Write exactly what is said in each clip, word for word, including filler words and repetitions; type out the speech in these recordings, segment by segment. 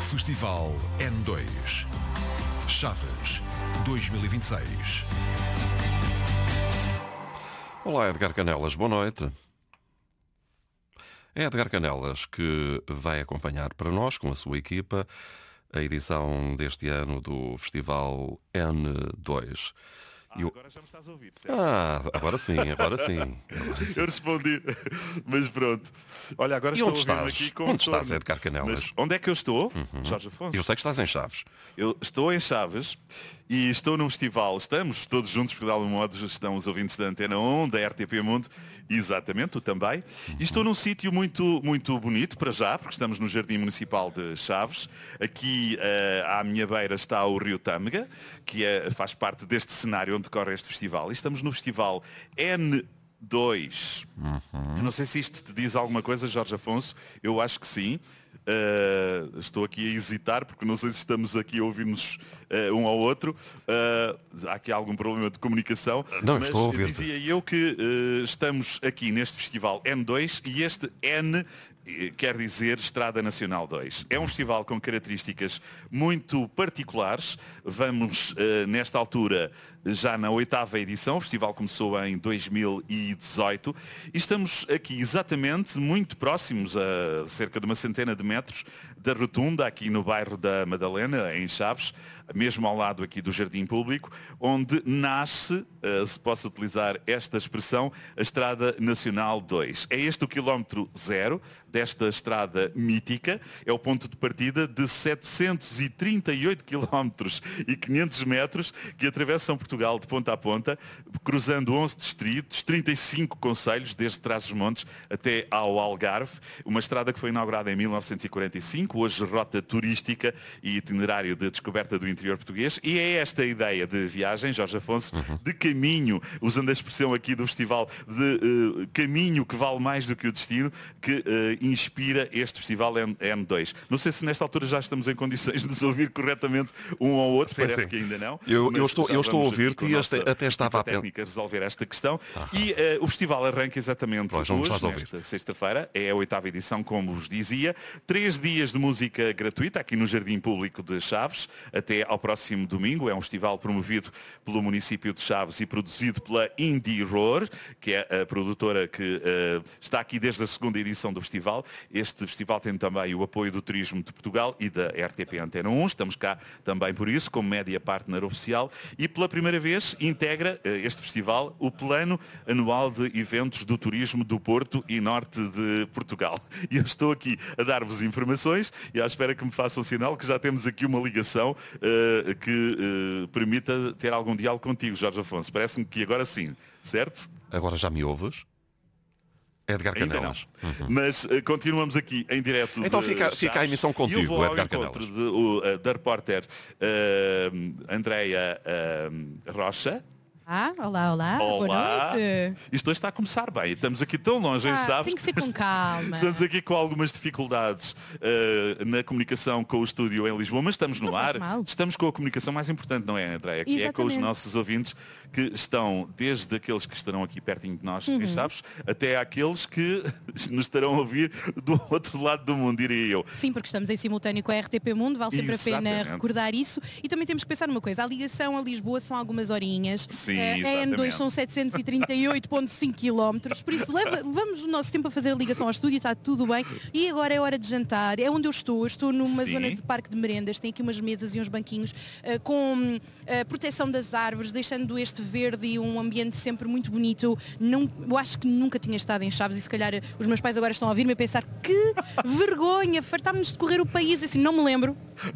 Festival N dois. Chaves dois mil e vinte e seis. Olá, Edgar Canelas, boa noite. É Edgar Canelas que vai acompanhar para nós, com a sua equipa, a edição deste ano do Festival N dois. Ah, Eu... agora já me estás a ouvir, certo? Ah, agora sim, agora sim. Agora sim. Eu respondi, mas pronto. Olha, agora E estou onde a ouvir-me estás? aqui com Onde um estás, retorno. Edgar Canelas? Mas onde é que eu estou? Jorge Afonso. Eu sei que estás em Chaves. Eu estou em Chaves e estou num festival. Estamos todos juntos, por algum modo, estão os ouvintes da Antena um, da R T P Mundo, exatamente, tu também. E estou num sítio muito, muito bonito, para já, porque estamos no Jardim Municipal de Chaves. Aqui eh, à minha beira está o Rio Tâmega, que é, faz parte deste cenário onde decorre este festival. E estamos no festival N dois. Eu não sei se isto te diz alguma coisa, Jorge Afonso. Eu acho que sim. Uh, estou aqui a hesitar porque não sei se estamos aqui a ouvir-nos uh, um ao outro. Uh, há aqui algum problema de comunicação. Não, mas estou a ouvir-te. dizia eu que uh, estamos aqui neste festival N dois e este N quer dizer Estrada Nacional dois. É um festival com características muito particulares. Vamos, uh, nesta altura, já na oitava edição. O festival começou em dois mil e dezoito e estamos aqui exatamente muito próximos, a cerca de uma centena de metros da Rotunda, aqui no bairro da Madalena, em Chaves, mesmo ao lado aqui do Jardim Público, onde nasce, uh, se posso utilizar esta expressão, a Estrada Nacional dois. É este o quilómetro zero desta estrada mítica, é o ponto de partida de setecentos e trinta e oito quilómetros e quinhentos metros que atravessam Portugal de ponta a ponta, cruzando onze distritos, trinta e cinco concelhos, desde Trás-os-Montes até ao Algarve. Uma estrada que foi inaugurada em mil novecentos e quarenta e cinco, hoje rota turística e itinerário de descoberta do interior português. E é esta a ideia de viagem, Jorge Afonso, uhum. de caminho, usando a expressão aqui do festival, de uh, caminho que vale mais do que o destino, que uh, inspira este festival N dois. Não sei se nesta altura já estamos em condições de nos ouvir corretamente um ao outro, sim, parece sim. que ainda não. Eu, eu estou, eu estou a ouvir-te e este, até estava a técnica resolver esta questão. Ah. E uh, o festival arranca exatamente pois, hoje, nesta sexta-feira, é a oitava edição, como vos dizia. Três dias de música gratuita aqui no Jardim Público de Chaves, até ao próximo domingo. É um festival promovido pelo município de Chaves e produzido pela Indie Roar, que é a produtora que uh, está aqui desde a segunda edição do festival. Este festival tem também o apoio do Turismo de Portugal e da R T P Antena um. Estamos cá também por isso, como média partner oficial. E pela primeira vez integra uh, este festival o Plano Anual de Eventos do Turismo do Porto e Norte de Portugal. E eu estou aqui a dar-vos informações e à espera que me façam sinal que já temos aqui uma ligação uh, que uh, permita ter algum diálogo contigo, Jorge Afonso. Parece-me que agora sim, certo? Agora já me ouves? Edgar Canelas. Uhum. Mas uh, continuamos aqui em direto. Então fica, fica a emissão contigo, e eu vou ao Edgar encontro Canelas. de, uh, da repórter uh, Andreia uh, Rocha. Ah, olá, olá, olá. Boa noite. Isto hoje está a começar bem. Estamos aqui tão longe, ah, sabes? Tem que ser com calma. Estamos aqui com algumas dificuldades uh, na comunicação com o estúdio em Lisboa, mas estamos no não ar. Mal. Estamos com a comunicação mais importante, não é, Andréia? Que Exatamente. é com os nossos ouvintes que estão, desde aqueles que estarão aqui pertinho de nós, uhum. em Chaves, até aqueles que nos estarão a ouvir do outro lado do mundo, diria eu. Sim, porque estamos em simultâneo com a R T P Mundo, vale sempre exatamente. a pena recordar isso. E também temos que pensar numa coisa, a ligação a Lisboa são algumas horinhas. Sim, uh, a N dois são setecentos e trinta e oito vírgula cinco quilómetros, por isso leva, levamos o nosso tempo a fazer a ligação ao estúdio, está tudo bem. E agora é hora de jantar, é onde eu estou, eu estou numa Sim. zona de parque de merendas, tem aqui umas mesas e uns banquinhos uh, com uh, proteção das árvores, deixando este verde e um ambiente sempre muito bonito. Não, eu acho que nunca tinha estado em Chaves e se calhar os meus pais agora estão a ouvir-me a pensar que vergonha, fartámos de correr o país, assim, não me lembro.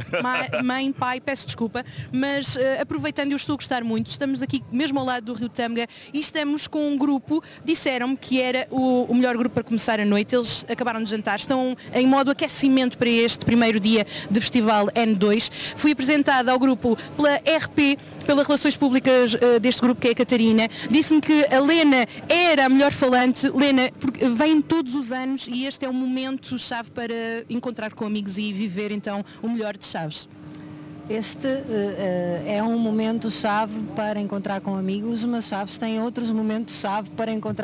Mãe, pai, peço desculpa, mas uh, aproveitando, eu estou a gostar muito, estamos aqui mesmo ao lado do Rio Tâmega e estamos com um grupo, disseram-me que era o, o melhor grupo para começar a noite, eles acabaram de jantar, estão em modo aquecimento para este primeiro dia de Festival N dois. Fui apresentada ao grupo pela R P, pelas relações públicas uh, deste grupo, que é a Catarina, disse-me que a Lena era a melhor falante. Lena, porque vem todos os anos e este é um momento-chave para encontrar com amigos e viver então o melhor de Chaves. Este uh, uh, é um momento-chave para encontrar com amigos, mas Chaves tem outros momentos-chave para encontrar